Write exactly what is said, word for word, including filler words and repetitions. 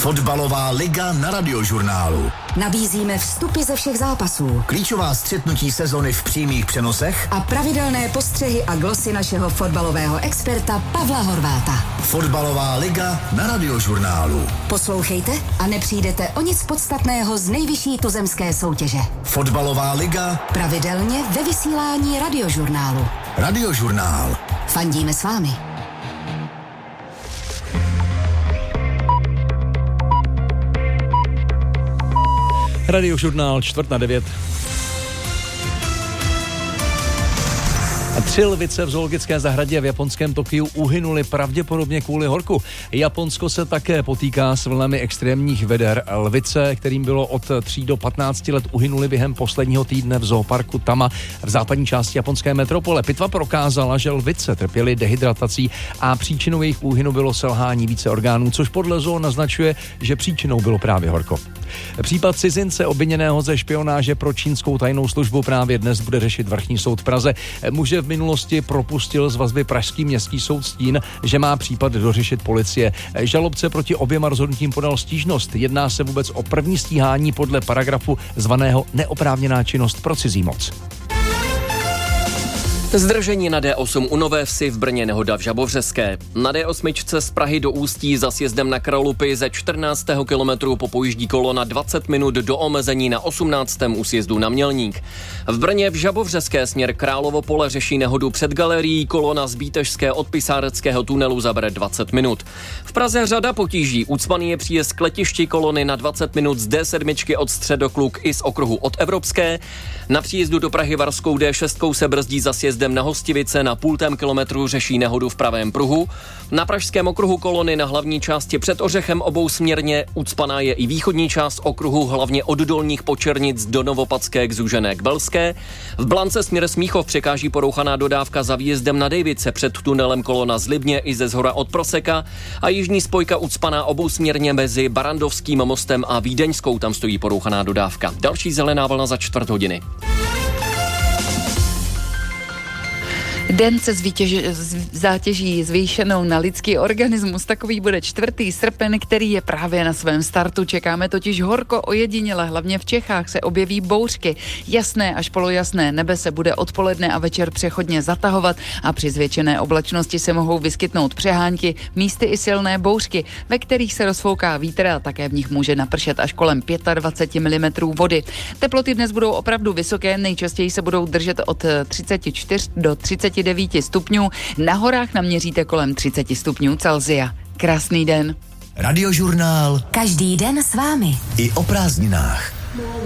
Fotbalová liga na Radiožurnálu. Nabízíme vstupy ze všech zápasů, Klíčová střetnutí sezony v přímých přenosech a pravidelné postřehy a glosy našeho fotbalového experta Pavla Horváta. Fotbalová liga na Radiožurnálu. Poslouchejte a nepřijdete o nic podstatného z nejvyšší tuzemské soutěže. Fotbalová liga pravidelně ve vysílání Radiožurnálu. Radiožurnál. Fandíme s vámi. Radiožurnál čtvrt na devět. Tři lvice v zoologické zahradě v japonském Tokiu uhynuli pravděpodobně kvůli horku. Japonsko se také potýká s vlnami extrémních veder. Lvice, kterým bylo od tří do patnácti let, uhynuli během posledního týdne v zooparku Tama v západní části japonské metropole. Pitva prokázala, že lvice trpěly dehydratací a příčinou jejich úhynu bylo selhání více orgánů, což podle zoo naznačuje, že příčinou bylo právě horko. Případ cizince obviněného ze špionáže pro čínskou tajnou službu právě dnes bude řešit vrchní soud v Praze. Muže v minulosti propustil z vazby pražský městský soud s tím, že má případ dořešit policie. Žalobce proti oběma rozhodnutím podal stížnost. Jedná se vůbec o první stíhání podle paragrafu zvaného neoprávněná činnost pro cizí moc. Zdržení na D osm u Nové Vsi, v Brně nehoda v Žabovřeské. Na D osm z Prahy do Ústí za sjezdem na Kralupy ze čtrnáctého kilometru popojíždí kolona dvacet minut do omezení na osmnáctém u sjezdu na Mělník. V Brně v Žabovřeské směr Královo Pole řeší nehodu před galerií, kolona z Bítežské od Pisáreckého tunelu zabere dvacet minut. V Praze řada potíží, ucpaný je příjezd k letišti, kolony na dvacet minut z D sedm od Středokluk i z okruhu od Evropské. Na příjezdu do Prahy Varskou D šest se brzdí za sjezdem na Hostivice, na půltém kilometru řeší nehodu v pravém pruhu. Na pražském okruhu kolony na hlavní části před Ořechem obousměrně, ucpaná je i východní část okruhu, hlavně od Dolních Počernic do Novopadské k Zúžené k Belské. V Blance směr Smíchov překáží porouchaná dodávka za výjezdem na Dejvice, před tunelem kolona z Libně i ze Zhora od Proseka a jižní spojka ucpaná obousměrně mezi Barandovským mostem a Vídeňskou, tam stojí porouchaná dodávka. Další zelená vlna za čtvrt hodiny. Den se zvítěž, zátěží zvýšenou na lidský organismus. Takový bude čtvrtý srpen, který je právě na svém startu. Čekáme totiž horko ojediněle, hlavně v Čechách se objeví bouřky. Jasné až polojasné nebe se bude odpoledne a večer přechodně zatahovat a při zvětšené oblačnosti se mohou vyskytnout přehánky, místy i silné bouřky, ve kterých se rozfouká vítr a také v nich může napršet až kolem dvacet pět milimetrů vody. Teploty dnes budou opravdu vysoké, nejčastěji se budou držet od třicet čtyři do třicet devět stupňů, na horách naměříte kolem třicet stupňů Celsia. Krásný den. Radiožurnál. Každý den s vámi. I o prázdninách.